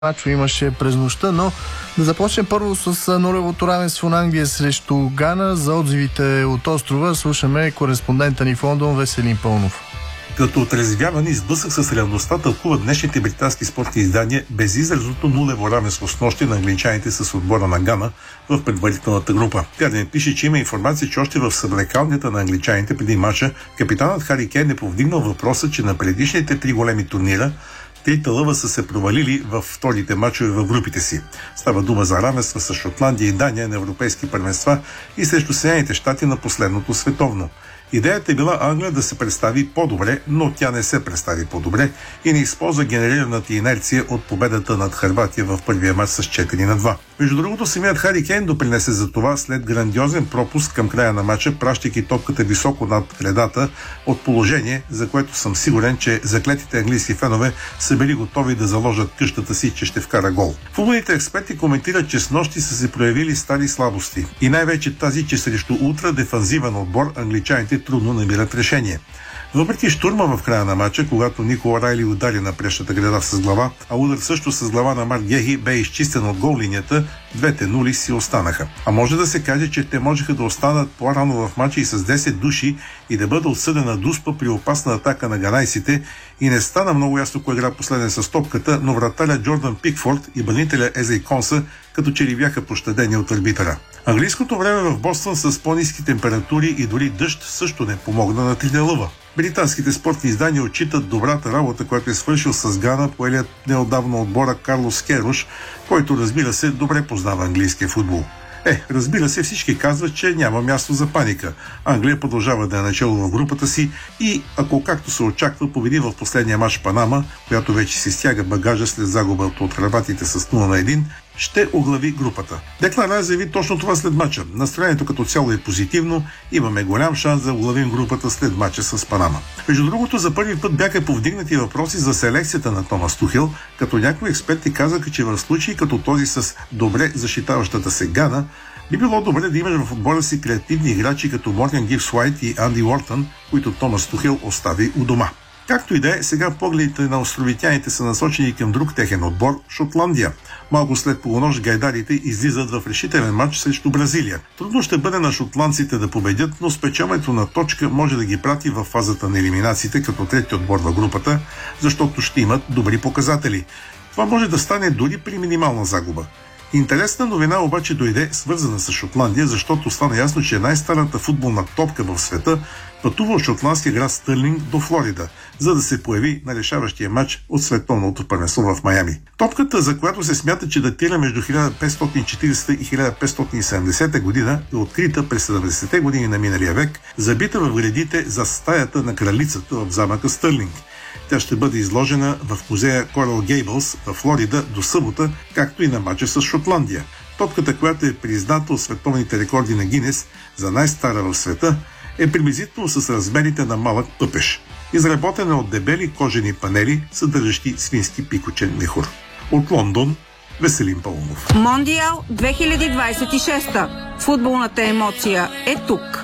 мачове имаше през нощта, но да започнем първо с нулевото равенство на Англия срещу Гана. За отзивите от острова слушаме кореспондента ни в Лондон Веселин Пълнов. Като отрезвяване и сблъсък с реалността тълкуват днешните британски спортни издания безизразното нулево равенство с нощи на англичаните с отбора на Гана в предварителната група. Тя не пише, че има информация, че още в съблекалнята на англичаните преди мача капитанът Хари Кейн е повдигнал въпроса, че на предишните 3 големи турнира трите лъва са се провалили в вторите мачове в групите си. Става дума за равенства с Шотландия и Дания на европейски първенства и срещу Съединените щати на последното световно. Идеята е била Англия да се представи по-добре, но тя не се представи по-добре и не използва генерираната инерция от победата над Хърватия в първия мач с 4-2. Между другото, самият Хари Кейн допринесе за това след грандиозен пропуск към края на мача, пращайки топката високо над гредата от положение, за което съм сигурен, че заклетите английски фенове са били готови да заложат къщата си, че ще вкара гол. Футболните експерти коментират, че с нощи са се проявили стари слабости и най-вече тази, че срещу ултрадефанзивен отбор англичаните трудно намират решение. Въпреки штурма в края на матча, когато Никола Райли удари на предната града с глава, а удар също с глава на Марк Гехи бе изчистен от гол линията, двете нули си останаха. А може да се каже, че те можеха да останат по-рано в матча и с 10 души и да бъде отсъдена дуспа при опасна атака на ганайците и не стана много ясно кой игра последен с топката, но вратаря Джордан Пикфорд и бранителя Езей Конса като че ли бяха пощадени от арбитъра. Английското време в Бостън с по-ниски температури и дори дъжд също не помогна на трите лъва. Британските спортни издания отчитат добрата работа, която е свършил с Гана поелият неотдавна отбора Карлос Керош, който, разбира се, добре познава английския футбол. Разбира се, всички казват, че няма място за паника. Англия продължава да е начало в групата си и, ако както се очаква, победи в последния мач Панама, която вече си стяга багажа след загубата от хърватите с 0-1, ще оглави групата. Деклан Райс заяви точно това след мача. Настроението като цяло е позитивно, имаме голям шанс да оглавим групата след мача с Панама. Между другото, за първи път бяха повдигнати въпроси за селекцията на Томас Тухел, като някои експерти казаха, че в случай като този с добре защитаващата се Гана, би било добре да имаш в отбора си креативни играчи като Морган Гибс Уайт и Анди Уортън, които Томас Тухел остави у дома. Както и да е, сега погледите на островитяните са насочени към друг техен отбор – Шотландия. Малко след полунощ гайдарите излизат в решителен матч срещу Бразилия. Трудно ще бъде на шотландците да победят, но спечелването на точка може да ги прати в фазата на елиминациите като трети отбор в групата, защото ще имат добри показатели. Това може да стане дори при минимална загуба. Интересна новина обаче дойде свързана с Шотландия, защото стана ясно, че най-старата футболна топка в света пътува от шотландския град Стърлинг до Флорида, за да се появи на решаващия матч от световното първенство в Майами. Топката, за която се смята, че датира между 1540 и 1570 година, е открита през 70-те години на миналия век, забита в гредите за стаята на кралицата в замъка Стърлинг. Тя ще бъде изложена в музея Корал Гейбълс в Флорида до събота, както и на матча с Шотландия. Топката, която е призната от световните рекорди на Гинес за най-стара в света, е приблизително с размерите на малък пъпеш. Изработена от дебели кожени панели, съдържащи свински пикочен мехур. От Лондон, Веселин Пълнов. Мондиал 2026. Футболната емоция е тук.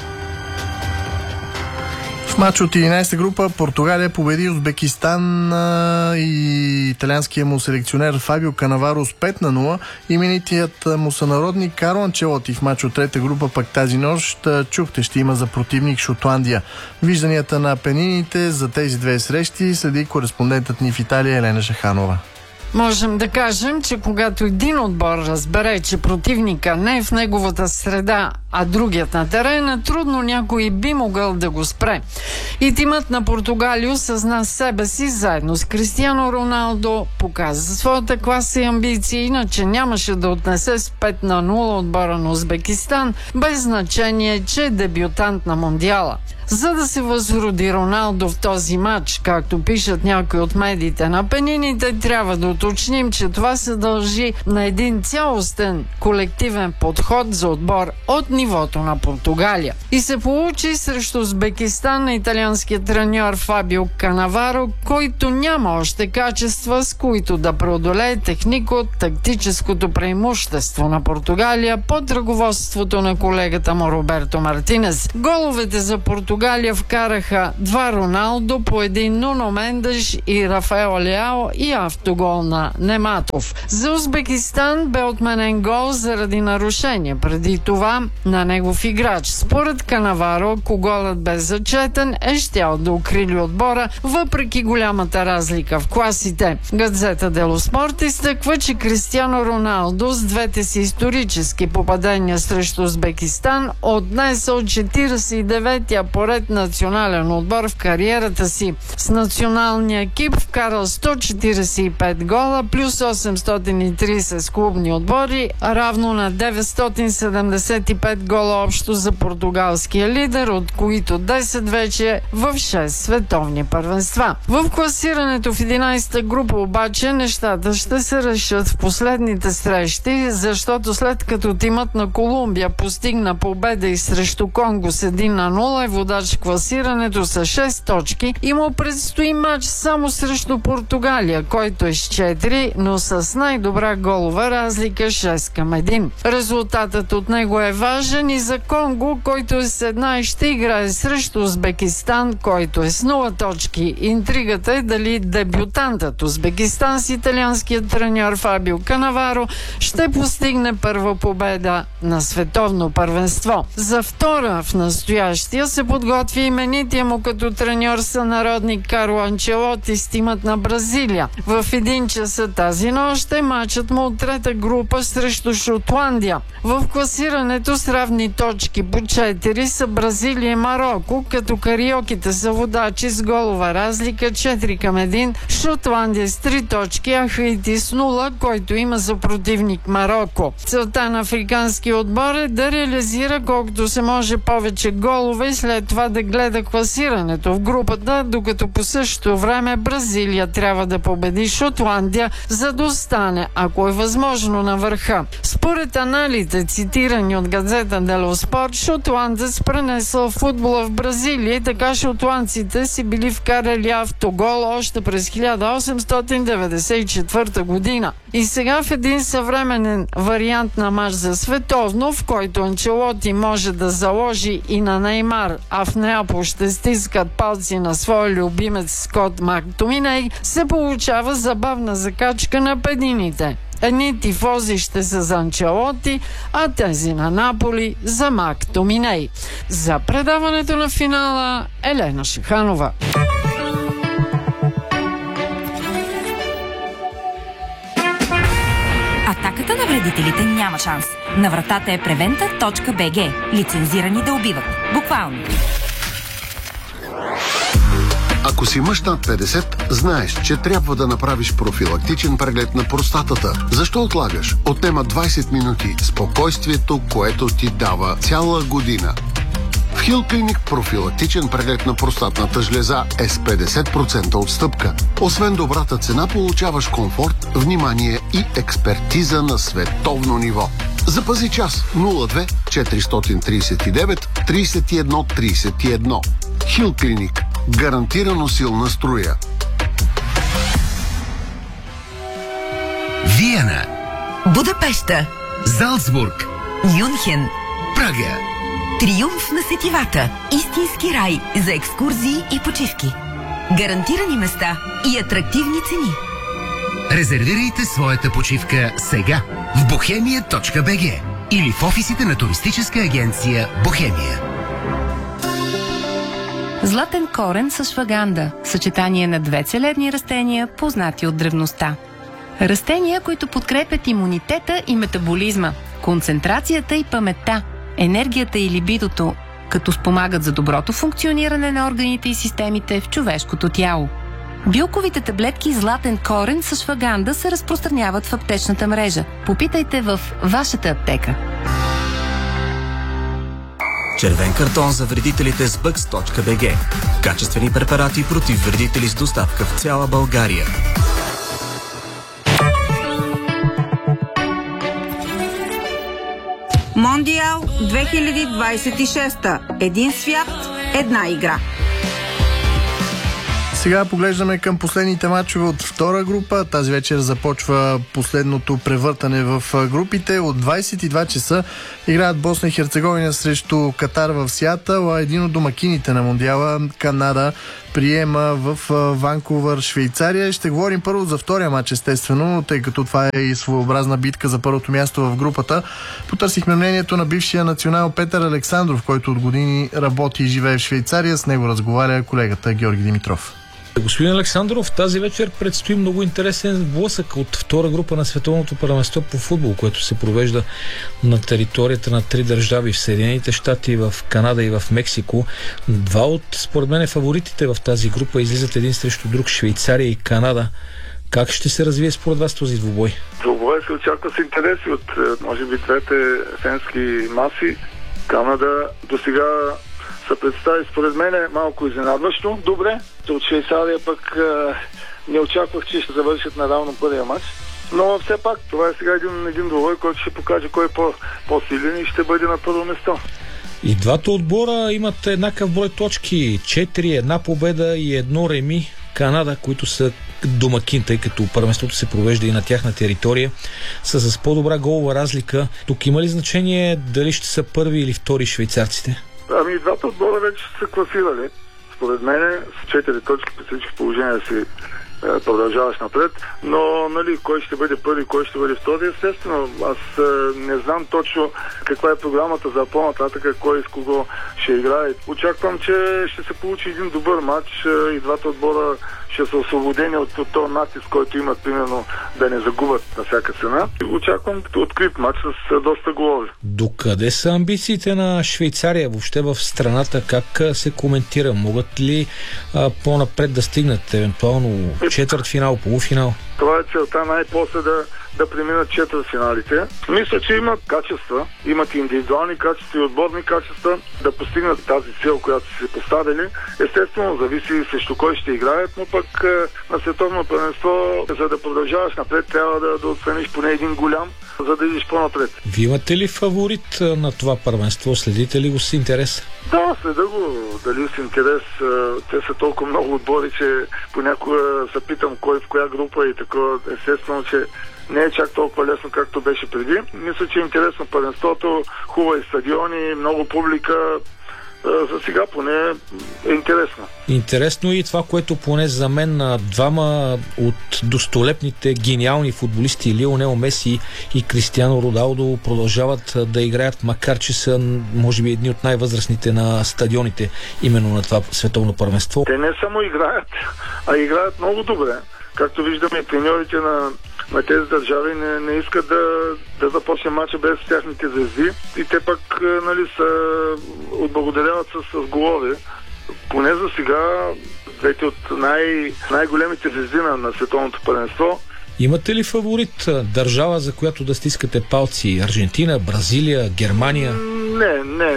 В матч от 11-та група Португалия победи Узбекистан и италианския му селекционер Фабио Канаваро с 5-0. Именитият му сънародник Карло Анчелоти в матч от трета група пък тази нощ чухте ще има за противник Шотландия. Вижданията на пенините за тези две срещи следи кореспондентът ни в Италия Елена Шаханова. Можем да кажем, че когато един отбор разбере, че противника не е в неговата среда, а другият на терена, трудно някой би могъл да го спре. И тимът на Португалия осъзна себе си заедно с Кристиано Роналдо, показа своята класа и амбиции, иначе нямаше да отнесе с 5-0 отбора на Узбекистан, без значение, че е дебютант на Мондиала. За да се възроди Роналдо в този матч, както пишат някои от медиите на пенините, трябва да уточним, че това се дължи на един цялостен колективен подход за отбор от нивото на Португалия. И се получи срещу Узбекистан на италианския треньор Фабио Канаваро, който няма още качества, с които да преодолее технико-тактическото преимущество на Португалия под ръководството на колегата му Роберто Мартинес. Головете за Португалия Португалия вкараха 2 Роналдо, по един Нуно Мендеш и Рафаел Леао и автогол на Нематов. За Узбекистан бе отменен гол заради нарушение преди това на негов играч. Според Канаваро, ако голът бе зачетен, е щял да укрили отбора, въпреки голямата разлика в класите. Газета Дело Спорт изтъква, че Кристиано Роналдо с двете си исторически попадения срещу Узбекистан отнесъл 49-я поред национален отбор в кариерата си. С националния екип вкарал 145 гола плюс 830 с клубни отбори, равно на 975 гола общо за португалския лидер, от които 10 вече в 6 световни първенства. В класирането в 11-та група обаче нещата ще се решат в последните срещи, защото след като тимът на Колумбия постигна победа и срещу Конго с 1-0, е водач в класирането с 6 точки и му предстои матч само срещу Португалия, който е с 4, но с най-добра голова разлика 6-1. Резултатът от него е важен и за Конго, който е с 1 и ще играе срещу Узбекистан, който е с 0 точки. Интригата е дали дебютантът Узбекистан с италианският треньор Фабио Канаваро ще постигне първа победа на световно първенство. За втора в настоящия се подготви именития му като треньор сънародник Карло Анчелоти с тимът на Бразилия. В 1 часа тази нощ е мачът му от трета група срещу Шотландия. В класирането с равни точки по 4 са Бразилия и Мароко, като кариоките са водачи с голова разлика 4-1, Шотландия с 3 точки, а Хаити с 0, който има за противник Мароко. Целта на африканския отбор е да реализира колкото се може повече голове и след това да гледа класирането в групата, докато по същото време Бразилия трябва да победи Шотландия, за да остане, ако е възможно, на върха. Според аналите, цитирани от газета Дело Спорт, шотландец пренесъл футбола в Бразилия и така шотландците си били вкарали автогол още през 1894 година. И сега в един съвременен вариант на мач за световно, в който Анчелоти може да заложи и на Неймар, а в Неапол ще стискат палци на своя любимец Скот Мактоминей, се получава забавна закачка на педините. Едни тифози ще са за Анчелоти, а тези на Наполи за Мактоминей. За предаването на финала Елена Шиханова. Атаката на вредителите няма шанс. На вратата е preventa.bg. Лицензирани да убиват. Буквално. Ако си мъж над 50, знаеш, че трябва да направиш профилактичен преглед на простатата. Защо отлагаш? Отнема 20 минути спокойствието, което ти дава цяла година. В Хил Клиник профилактичен преглед на простатната жлеза е с 50% отстъпка. Освен добрата цена, получаваш комфорт, внимание и експертиза на световно ниво. Запази час 02 439 31 31. Хил Клиник. Гарантирано силна струя. Виена, Будапеща, Залцбург, Мюнхен, Прага. Триумф на сетивата. Истински рай за екскурзии и почивки. Гарантирани места и атрактивни цени. Резервирайте своята почивка сега в bohemia.bg или в офисите на туристическа агенция Бохемия. Златен корен с шваганда – съчетание на 2 целебни растения, познати от древността. Растения, които подкрепят имунитета и метаболизма, концентрацията и паметта, енергията и либидото, като спомагат за доброто функциониране на органите и системите в човешкото тяло. Билковите таблетки Златен корен с шваганда се разпространяват в аптечната мрежа. Попитайте в вашата аптека. Червен картон за вредителите с Bugs.bg. Качествени препарати против вредители с доставка в цяла България. Мондиал 2026. Един свят, една игра. Сега поглеждаме към последните мачове от втора група. Тази вечер започва последното превъртане в групите. От 22 часа играят Босна и Херцеговина срещу Катар в Сиатъл, а един от домакините на Мондиала, Канада, приема в Ванкувър, Швейцария. Ще говорим първо за втория матч, естествено, тъй като това е и своеобразна битка за първото място в групата. Потърсихме мнението на бившия национал Петър Александров, който от години работи и живее в Швейцария. С него разговаря колегата Георги Димитров. Господин Александров, тази вечер предстои много интересен блъсък от втора група на Световното първенство по футбол, което се провежда на територията на 3 държави в Съединените щати, в Канада и в Мексико. Два от, според мен, фаворитите в тази група излизат един срещу друг, Швейцария и Канада. Как ще се развие според вас този двубой? Двубой се очаква с интереси от, може би, двете фенски маси. Канада досега се представи, според мен, малко изненадващо. Добре, от Швейцария пък не очаквах, че ще завършат наравно първия матч. Но все пак, това е сега един двубой, който ще покаже кой е по-силен и ще бъде на първо место. И двата отбора имат еднакъв брой точки. 4, една победа и едно реми. Канада, които са домакин, тъй като първенството се провежда и на тяхна територия, са с по-добра голова разлика. Тук има ли значение дали ще са първи или втори швейцарците? Ами, двата отбора вече са класирали. Според мен с 4 точки при всички положения си продължаваш напред, но нали, кой ще бъде първи, кой ще бъде втори, естествено. Аз не знам точно каква е програмата за по-нататък, кой с кого ще играе. Очаквам, че ще се получи един добър матч и двата отбора ще са освободени от този натиск, който имат, примерно, да не загубят на всяка цена. Очаквам открит матч с доста голови. Докъде са амбициите на Швейцария въобще в страната? Как се коментира? Могат ли по-напред да стигнат, евентуално четвъртфинал, полуфинал? Това е целта, най-после да преминат четвъртфиналите. Мисля, че имат качества, имат индивидуални качества и отборни качества да постигнат тази цел, която са си поставили. Естествено, зависи срещу кой ще играят, но пък на световно първенство, за да продължаваш напред, трябва да отстраниш поне един голям, за да идиш по-напред. Вие имате ли фаворит на това първенство? Следите ли го с интерес? Да, следа го. Дали с интерес. Те са толкова много отбори, че понякога се питам кой в коя група и такова. Естествено, че не е чак толкова лесно, както беше преди. Мисля, че е интересно първенството, хубави стадиони, много публика. За сега поне е интересно. Интересно и това, което поне за мен двама от достолепните гениални футболисти, Лионел Меси и Кристиано Роналдо, продължават да играят, макар че са, може би, едни от най-възрастните на стадионите именно на това световно първенство. Те не само играят, а играят много добре. Както виждаме, треньорите на тези държави не искат да започне матча без тяхните звезди и те пък нали, се отблагодаряват с голове. Поне за сега двете от най-големите звезди на световното първенство. Имате ли фаворит държава, за която да стискате палци? Аржентина, Бразилия, Германия? Не,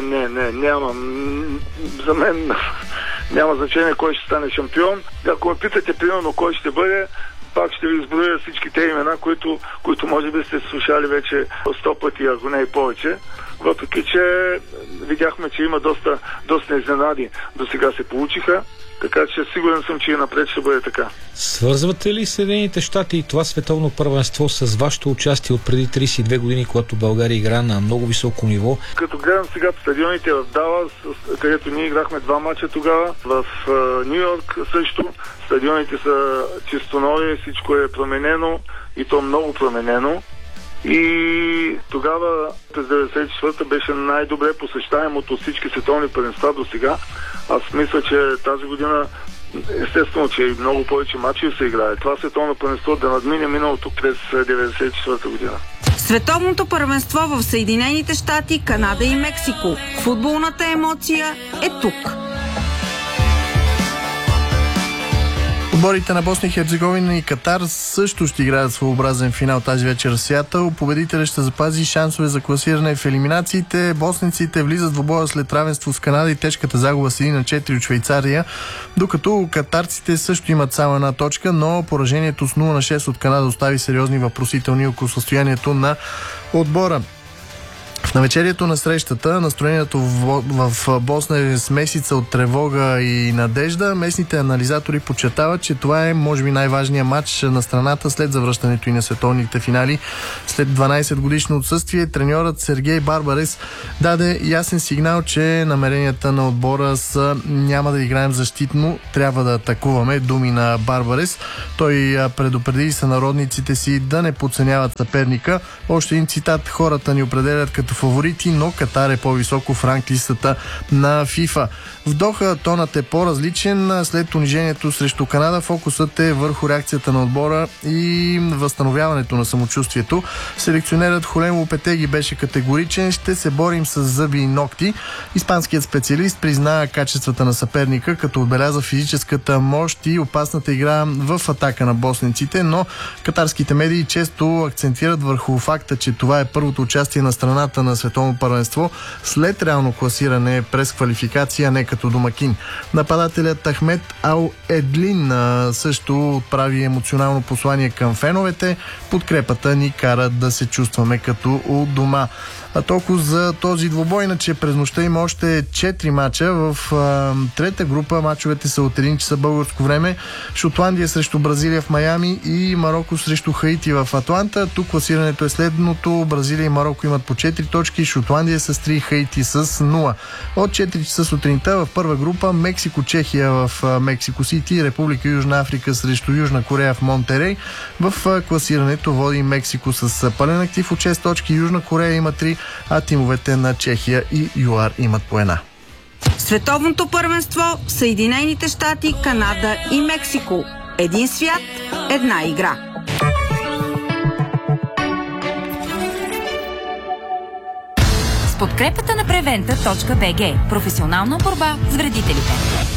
нямам. За мен няма значение кой ще стане шампион. Ако ме питате, примерно, кой ще бъде, пак ще ви изброя всички те имена, които може би сте слушали вече 100 пъти, ако не и повече. Въпреки че видяхме, че има доста изненади до сега се получиха, така че сигурен съм, че и напред ще бъде така. Свързвате ли Съединените щати и това световно първенство с вашето участие от преди 32 години, когато България игра на много високо ниво? Като гледам сега стадионите в Далас, където ние играхме 2 мача тогава, в Ню Йорк също, стадионите са чисто нови, всичко е променено и то много променено. И тогава, през 1994-та, беше най-добре посещаемото от всички световни първенства до сега. Аз мисля, че тази година, естествено, че и много повече мачи се играе. Това световно първенство да надмине миналото през 1994 година. Световното първенство в Съединените щати, Канада и Мексико. Футболната емоция е тук. Отборите на Босна и Херцеговина и Катар също ще играят своеобразен финал тази вечер в Сиатъл. Победителят ще запази шансове за класиране в елиминациите. Босненците влизат в обоя след равенство с Канада и тежката загуба с 1-4 от Швейцария, докато катарците също имат само една точка, но поражението с 0-6 от Канада остави сериозни въпросителни около състоянието на отбора. На вечерието на срещата настроението в Босна е смесица от тревога и надежда. Местните анализатори подчертават, че това е може би най-важният матч на страната след завръщането и на световните финали. След 12 годишно отсъствие треньорът Сергей Барбарес даде ясен сигнал, че намеренията на отбора са: няма да играем защитно, трябва да атакуваме. Думи на Барбарес. Той предупреди сънародниците си да не подценяват съперника. Още един цитат: хората ни определят като фаворити, но Катар е по-високо в ранглистата на ФИФА. В Доха тонът е по-различен. След унижението срещу Канада фокусът е върху реакцията на отбора и възстановяването на самочувствието. Селекционерът Хулем Лопетеги беше категоричен: ще се борим с зъби и ногти. Испанският специалист призна качествата на съперника, като отбеляза физическата мощ и опасната игра в атака на босненците, но катарските медии често акцентират върху факта, че това е първото участие на страната на световно първенство след реално класиране през квалификация, не като домакин. Нападателят Ахмед Ал Едлин също отправи емоционално послание към феновете: подкрепата ни кара да се чувстваме като у дома. А толкова за този двубой, иначе през нощта има още 4 мача. В трета група мачовете са от 1 часа българско време. Шотландия срещу Бразилия в Майами и Мароко срещу Хаити в Атланта. Тук класирането е следното: Бразилия и Мароко имат по 4 точки, Шотландия с 3, Хаити с 0. От 4 часа сутринта в първа група Мексико-Чехия в Мексико Сити, Република Южна Африка срещу Южна Корея в Монтерей. В класирането води Мексико с пълен актив от 6 точки, Южна Корея има 3, а тимовете на Чехия и ЮАР имат по 1. Световното първенство, Съединените щати, Канада и Мексико. Един свят, една игра. С подкрепата на Preventa.bg. Професионална борба с вредителите.